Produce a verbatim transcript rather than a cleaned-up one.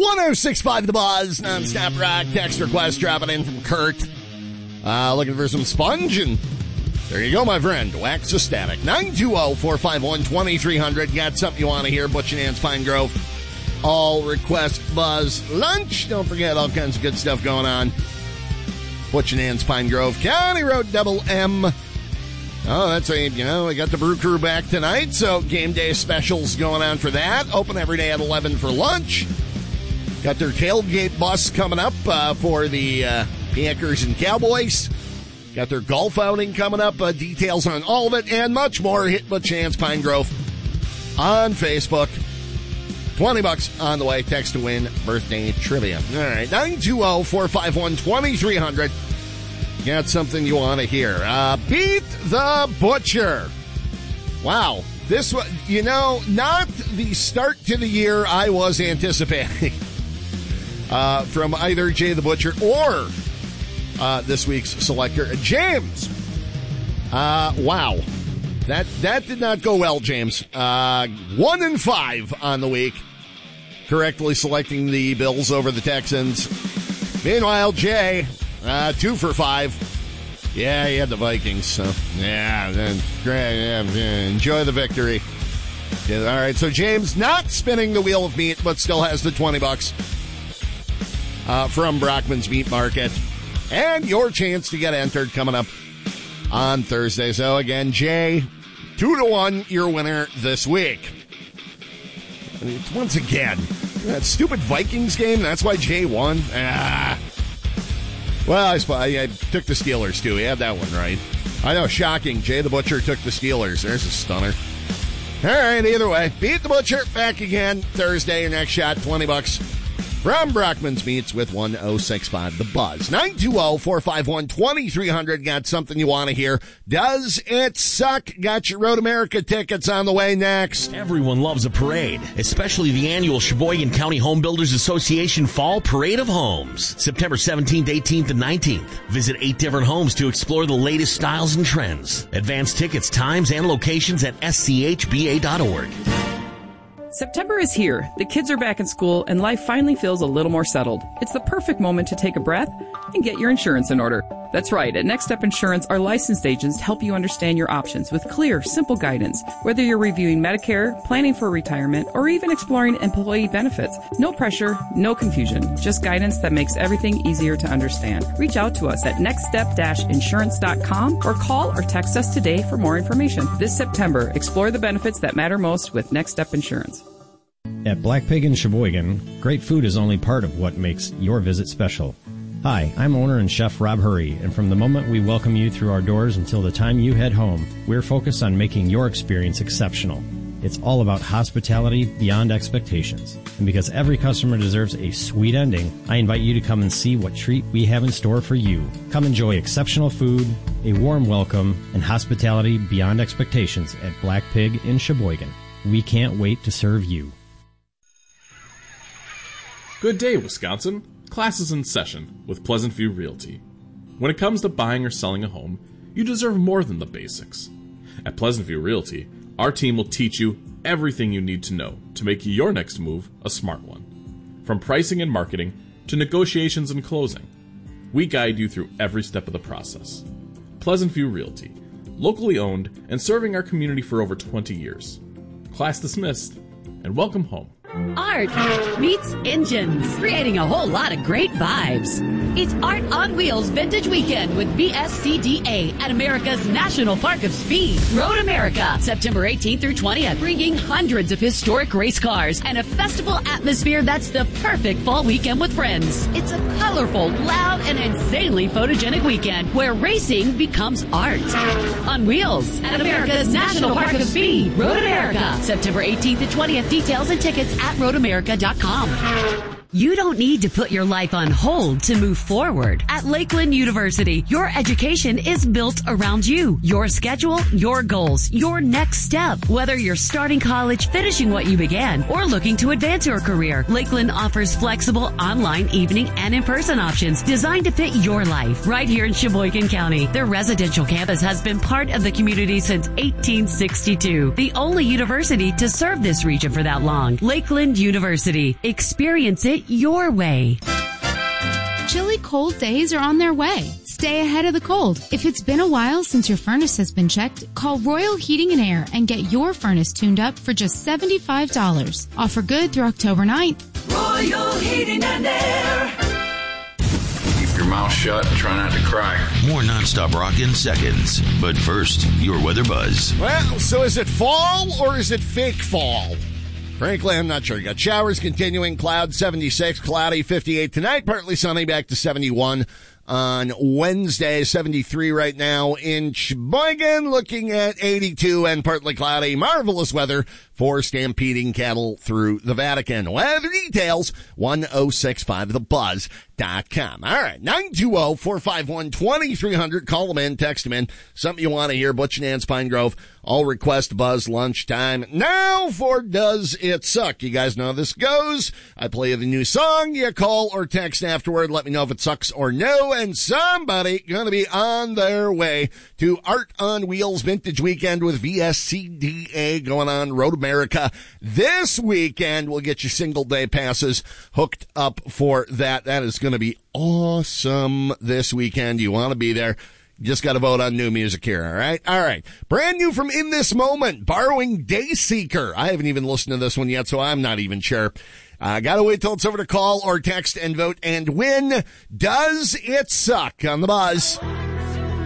one oh six point five The Buzz, non-stop rock. Text request dropping in from Kurt. Uh, looking for some sponge, and there you go, my friend. Wax a static. nine two zero, four five one, two three zero zero. Got something you want to hear? Butch and Ann's Pine Grove. All request Buzz lunch. Don't forget all kinds of good stuff going on. Butch and Ann's Pine Grove, County Road Double M. Oh, that's a, you know, we got the Brew Crew back tonight, so game day specials going on for that. Open every day at eleven for lunch. Got their tailgate bus coming up uh, for the uh, Packers and Cowboys. Got their golf outing coming up. Uh, details on all of it and much more. Hit Butch and Ann's Pine Grove on Facebook. twenty bucks on the way. Text to win birthday trivia. All right, nine two zero, four five one, two three zero zero. Got something you want to hear. Uh, Beat the Butcher. Wow. This was, you know, not the start to the year I was anticipating uh, from either Jay the Butcher or uh, this week's selector, James. Uh, wow. That that did not go well, James. Uh, one and five on the week, correctly selecting the Bills over the Texans. Meanwhile, Jay, uh, two for five. Yeah, he had the Vikings, so yeah, then great. Yeah, enjoy the victory. Yeah, all right, so James not spinning the wheel of meat, but still has the twenty bucks uh, from Brockman's Meat Market, and your chance to get entered coming up on Thursday. So again, Jay, two to one, your winner this week. Once again, that stupid Vikings game. That's why Jay won. Ah. Well, I, I, I took the Steelers too. He had that one right. I know, shocking. Jay the Butcher took the Steelers. There's a stunner. All right, either way, Beat the Butcher back again Thursday. Your next shot, twenty bucks. From Brockman's Meats with one oh six point five The Buzz. nine two zero, four five one, two three zero zero. Got something you want to hear. Does it suck? Got your Road America tickets on the way next. Everyone loves a parade, especially the annual Sheboygan County Home Builders Association Fall Parade of Homes. September seventeenth, eighteenth, and nineteenth. Visit eight different homes to explore the latest styles and trends. Advance tickets, times, and locations at S C H B A dot org. September is here. The kids are back in school, and life finally feels a little more settled. It's the perfect moment to take a breath and get your insurance in order. That's right. At Next Step Insurance, our licensed agents help you understand your options with clear, simple guidance. Whether you're reviewing Medicare, planning for retirement, or even exploring employee benefits, no pressure, no confusion. Just guidance that makes everything easier to understand. Reach out to us at next step insurance dot com or call or text us today for more information. This September, explore the benefits that matter most with Next Step Insurance. At Black Pig in Sheboygan, great food is only part of what makes your visit special. Hi, I'm owner and chef Rob Hurry, and from the moment we welcome you through our doors until the time you head home, we're focused on making your experience exceptional. It's all about hospitality beyond expectations. And because every customer deserves a sweet ending, I invite you to come and see what treat we have in store for you. Come enjoy exceptional food, a warm welcome, and hospitality beyond expectations at Black Pig in Sheboygan. We can't wait to serve you. Good day, Wisconsin. Class is in session with Pleasant View Realty. When it comes to buying or selling a home, you deserve more than the basics. At Pleasant View Realty, our team will teach you everything you need to know to make your next move a smart one. From pricing and marketing to negotiations and closing, we guide you through every step of the process. Pleasant View Realty, locally owned and serving our community for over twenty years. Class dismissed, and welcome home. Art meets engines, creating a whole lot of great vibes. It's Art on Wheels Vintage Weekend with B S C D A at America's National Park of Speed, Road America, September eighteenth through twentieth, bringing hundreds of historic race cars and a festival atmosphere that's the perfect fall weekend with friends. It's a colorful, loud, and insanely photogenic weekend where racing becomes art. On Wheels at America's National Park of Speed, Road America, September eighteenth to twentieth. Details and tickets at road america dot com. You don't need to put your life on hold to move forward. At Lakeland University, your education is built around you, your schedule, your goals, your next step. Whether you're starting college, finishing what you began, or looking to advance your career, Lakeland offers flexible online, evening, and in-person options designed to fit your life right here in Sheboygan County. Their residential campus has been part of the community since eighteen sixty-two, the only university to serve this region for that long. Lakeland University. Experience it it your way. Chilly cold days are on their way. Stay ahead of the cold. If it's been a while since your furnace has been checked, call Royal Heating and Air and get your furnace tuned up for just seventy-five dollars. Offer good through October ninth. Royal Heating and Air. Keep your mouth shut and try not to cry. More nonstop rock in seconds. But first, your weather buzz. Well, so is it fall or is it fake fall? Frankly, I'm not sure. You got showers continuing, cloud seventy-six, cloudy fifty-eight tonight, partly sunny, back to seventy-one on Wednesday, seventy-three right now in Sheboygan, looking at eighty-two and partly cloudy. Marvelous weather for stampeding cattle through the Vatican. Weather details, one oh six five the buzz dot com. All right, nine two zero, four five one, two three zero zero. Call them in, text them in. Something you want to hear, Butch and Ann's Pine Grove. All request Buzz lunchtime. Now for Does It Suck? You guys know how this goes. I play you the new song. You call or text afterward. Let me know if it sucks or no. And somebody going to be on their way to Art on Wheels Vintage Weekend with V S C D A going on Road America this weekend. We'll get you single day passes hooked up for that. That is going to be awesome this weekend. You want to be there. Just got to vote on new music here, all right? All right. Brand new from In This Moment, Borrowing Dayseeker. I haven't even listened to this one yet, so I'm not even sure. Uh, got to wait till it's over to call or text and vote and win. Does It Suck on the Buzz?